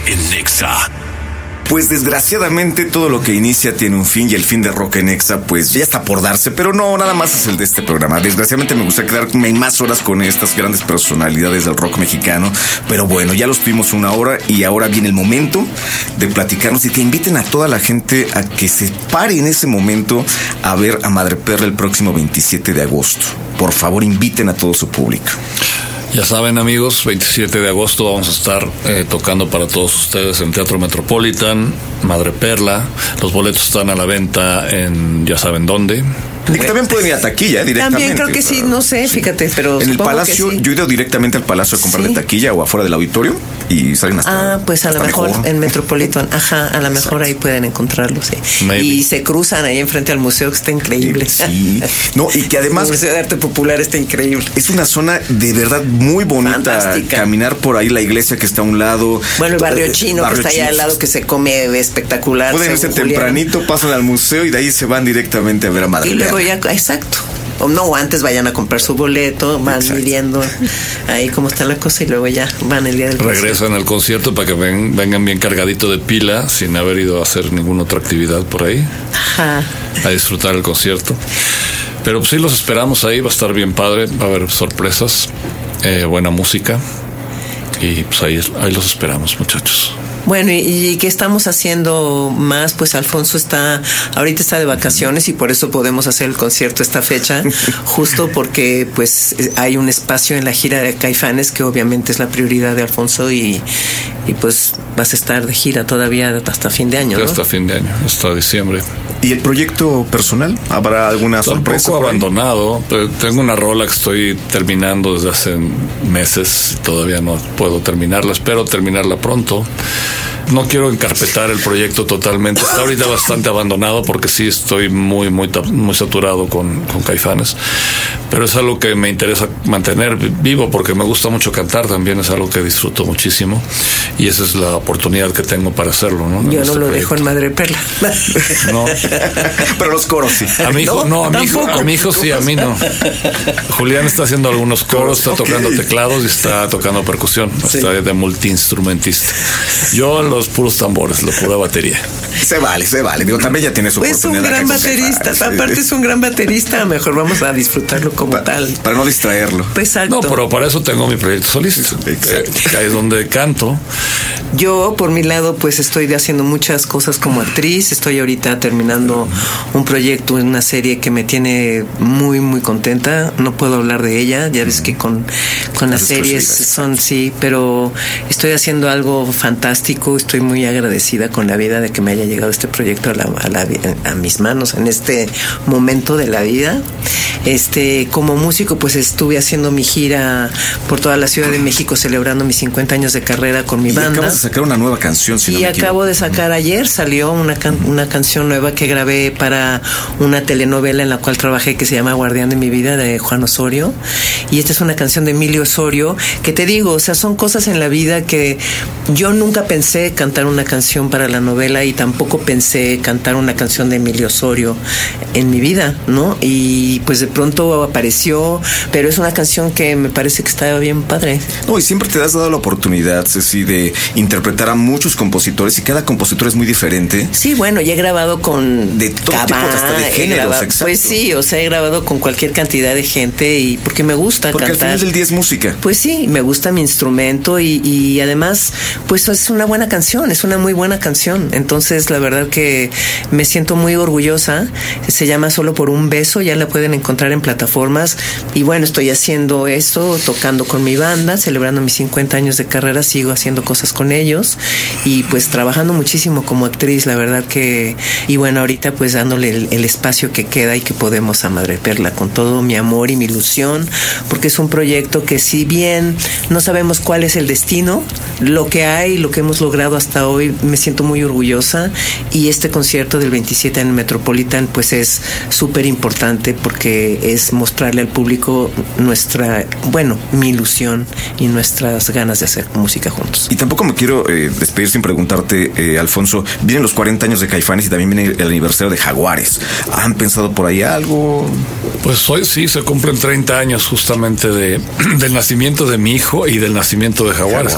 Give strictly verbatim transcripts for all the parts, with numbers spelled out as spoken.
en Nexa. Pues desgraciadamente todo lo que inicia tiene un fin y el fin de Rock en Exa pues ya está por darse, pero no, nada más es el de este programa. Desgraciadamente me gustaría quedarme más horas con estas grandes personalidades del rock mexicano, pero bueno, ya los tuvimos una hora y ahora viene el momento de platicarnos y que inviten a toda la gente a que se pare en ese momento a ver a Madreperla el próximo veintisiete de agosto. Por favor, inviten a todo su público. Ya saben, amigos, veintisiete de agosto vamos a estar eh, tocando para todos ustedes en Teatro Metropolitan, Madreperla. Los boletos están a la venta en ya saben dónde. Y que también pueden ir a taquilla, ¿eh? Directamente. También creo que sí, no sé, fíjate, pero en el Palacio, sí. Yo he ido directamente al Palacio a comprarle ¿Sí? taquilla o afuera del auditorio y salen hasta. Ah, pues a lo mejor, mejor en Metropolitan, ajá, a lo mejor Exacto. ahí pueden encontrarlo, sí. Maybe. Y se cruzan ahí enfrente al museo, que está increíble. Sí, no, y que además. El Museo de Arte Popular está increíble. Es una zona de verdad muy bonita. Fantástica. Caminar por ahí, la iglesia que está a un lado. Bueno, el barrio chino barrio que está allá al lado, que se come espectacular. Pueden irse tempranito, pasan al museo y de ahí se van directamente a ver a Madre. Y luego ya, exacto. O no, antes vayan a comprar su boleto, van Exacto. midiendo ahí cómo está la cosa y luego ya van el día del concierto. Regresan al concierto para que ven, vengan bien cargadito de pila sin haber ido a hacer ninguna otra actividad por ahí. Ajá. A disfrutar el concierto. Pero pues sí, los esperamos ahí, va a estar bien padre, va a haber sorpresas, eh, buena música y pues ahí, ahí los esperamos, muchachos. Bueno, ¿y, y qué estamos haciendo más? Pues Alfonso está, ahorita está de vacaciones y por eso podemos hacer el concierto esta fecha, justo porque pues hay un espacio en la gira de Caifanes que obviamente es la prioridad de Alfonso y, y pues vas a estar de gira todavía hasta fin de año, ¿no? Hasta fin de año, hasta diciembre. ¿Y el proyecto personal? ¿Habrá alguna Está sorpresa? Un poco abandonado, pero tengo una rola que estoy terminando desde hace meses y todavía no puedo terminarla, espero terminarla pronto. No quiero encarpetar el proyecto totalmente. Está ahorita bastante abandonado porque sí estoy muy, muy, muy saturado con, con Caifanes. Pero es algo que me interesa mantener vivo porque me gusta mucho cantar también. Es algo que disfruto muchísimo. Y esa es la oportunidad que tengo para hacerlo, ¿no? Yo no este lo proyecto. Dejo en Madreperla. No. Pero los coros sí. A mi hijo, no, no a mi hijo, a mi hijo sí, a mí no. Julián está haciendo algunos coros, está okay. tocando teclados y está tocando percusión. Sí. Está de multiinstrumentista. Yo los puros tambores, la pura batería. Se vale, se vale. Digo, también ya tiene su pues oportunidad. Es un gran baterista. Sí. Aparte es un gran baterista. Mejor vamos a disfrutarlo como pa, tal. Para no distraerlo. Pues exacto. No, pero para eso tengo mi proyecto solista. Que, que es donde canto. Yo, por mi lado, pues estoy haciendo muchas cosas como actriz. Estoy ahorita terminando un proyecto, una serie que me tiene muy, muy contenta. No puedo hablar de ella. Ya ves que con, con las series son, sí, pero estoy haciendo algo fantástico. Estoy muy agradecida con la vida de que me haya llegado este proyecto a, la, a, la, a mis manos en este momento de la vida. Este, como músico, pues estuve haciendo mi gira por toda la Ciudad de México celebrando mis cincuenta años de carrera con mi y banda. Acabas de sacar una nueva canción, si y no me acabo equivoco. de sacar ayer, salió una, can, una canción nueva que grabé para una telenovela en la cual trabajé que se llama Guardián de mi vida, de Juan Osorio. Y esta es una canción de Emilio Osorio, que te digo, o sea, son cosas en la vida que yo nunca pensé cantar una canción para la novela y tampoco pensé cantar una canción de Emilio Osorio en mi vida, ¿no? Y pues de pronto apareció, pero es una canción que me parece que está bien padre. No, y siempre te has dado la oportunidad, Ceci, de interpretar a muchos compositores y cada compositor es muy diferente. Sí, bueno, ya he grabado con de todo Cabá, tipo, hasta de géneros, grabado, exacto. Pues sí, o sea, he grabado con cualquier cantidad de gente y porque me gusta porque cantar. Porque al final del día es música. Pues sí, me gusta mi instrumento y, y además, pues es una buena canción, es una muy buena canción. Entonces, la verdad que me siento muy orgullosa. Se llama Solo por un beso, ya la pueden encontrar en plataformas. Y bueno, estoy haciendo eso, tocando con mi banda, celebrando mis cincuenta años de carrera, sigo haciendo cosas con ellos y pues trabajando muchísimo como actriz, la verdad que, y bueno, ahorita pues dándole el, el espacio que queda y que podemos a Madreperla con todo mi amor y mi ilusión, porque es un proyecto que si bien no sabemos cuál es el destino, lo que hay, lo que hemos logrado hasta hoy, me siento muy orgullosa y este concierto del veintisiete en el Metropolitan pues es súper importante porque es mostrarle al público nuestra, bueno, mi ilusión y nuestras ganas de hacer música juntos. Y tampoco me quiero eh, despedir sin preguntarte, eh, Alfonso, vienen los cuarenta años de Caifanes y también viene el aniversario de Jaguares. ¿Han pensado por ahí algo? Pues hoy sí se cumplen treinta años justamente de, del nacimiento de mi hijo y del nacimiento de Jaguares, Jaguar. que fue el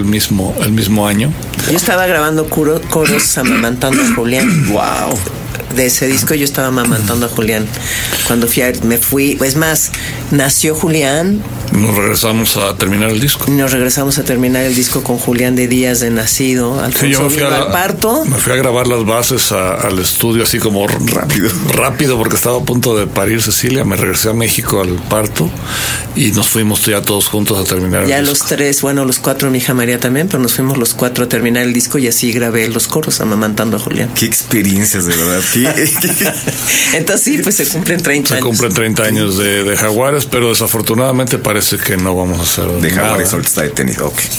mismo, el mismo año. Yo estaba grabando coro, coros amamantando a Julián. Wow. De ese disco yo estaba amamantando a Julián. Cuando fui a, me fui, es más, nació Julián. Nos regresamos a terminar el disco. Y nos regresamos a terminar el disco con Julián de días de nacido. Alfonso sí, yo me fui, a la, parto. me fui a grabar las bases a, al estudio así como rápido, rápido porque estaba a punto de parir Cecilia. Me regresé a México al parto y nos fuimos ya todos juntos a terminar el ya disco. Ya los tres, bueno, los cuatro, mi hija María también, pero nos fuimos los cuatro a terminar el disco y así grabé los coros amamantando a Julián. Qué experiencias, de verdad. ¿Qué? Entonces sí, pues se cumplen treinta se años. Se cumplen treinta años de, de Jaguares, pero desafortunadamente parece que no vamos a hacer de nada. Jaguares ahorita está detenido, ok.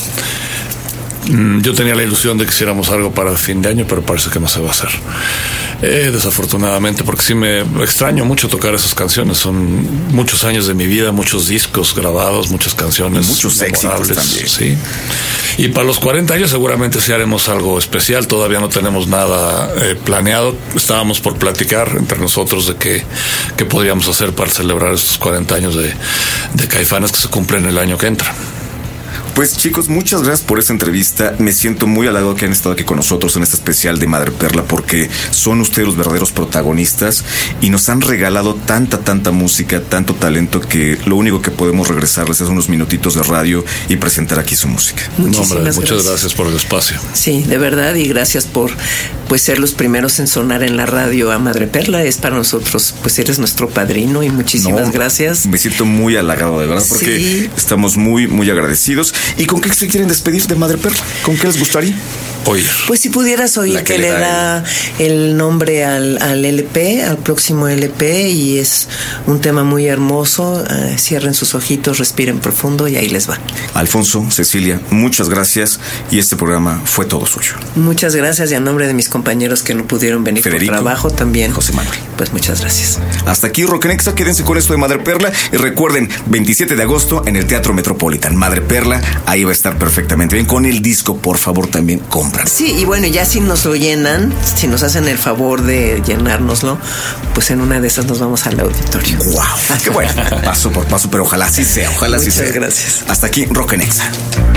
Yo tenía la ilusión de que hiciéramos algo para el fin de año, pero parece que no se va a hacer. Eh, desafortunadamente, porque sí me extraño mucho tocar esas canciones. Son muchos años de mi vida, muchos discos grabados, muchas canciones. Y muchos éxitos también. Sí. Y para los cuarenta años seguramente sí haremos algo especial. Todavía no tenemos nada eh, planeado. Estábamos por platicar entre nosotros de qué, qué podríamos hacer para celebrar estos cuarenta años de, de Caifanes que se cumplen el año que entra. Pues chicos, muchas gracias por esta entrevista. Me siento muy halagado que han estado aquí con nosotros en este especial de Madre Perla, porque son ustedes los verdaderos protagonistas y nos han regalado tanta, tanta música, tanto talento, que lo único que podemos regresarles es unos minutitos de radio y presentar aquí su música. Muchísimas no, hombre, muchas gracias. gracias por el espacio. Sí, de verdad, y gracias por pues ser los primeros en sonar en la radio a Madre Perla. Es para nosotros, pues eres nuestro padrino y muchísimas no, gracias. Me siento muy halagado, de verdad, porque sí. estamos muy, muy agradecidos. ¿Y con qué se quieren despedir de Madre Perla? ¿Con qué les gustaría? Oír. Pues si pudieras oír que, que le da el, el nombre al, al L P, al próximo L P, y es un tema muy hermoso. Uh, cierren sus ojitos, respiren profundo y ahí les va. Alfonso, Cecilia, muchas gracias y este programa fue todo suyo. Muchas gracias y a nombre de mis compañeros que no pudieron venir Federico, por trabajo también. José Manuel. Pues muchas gracias. Hasta aquí Rock Nexa, quédense con esto de Madre Perla y recuerden, veintisiete de agosto en el Teatro Metropolitan, Madre Perla, ahí va a estar perfectamente bien con el disco, por favor también compran. Sí, y bueno, ya si nos lo llenan, si nos hacen el favor de llenárnoslo, pues en una de esas nos vamos al auditorio. Wow, qué bueno, paso por paso, pero ojalá sí sea, ojalá Muchas sí sea. Gracias. Hasta aquí Rock Nexa.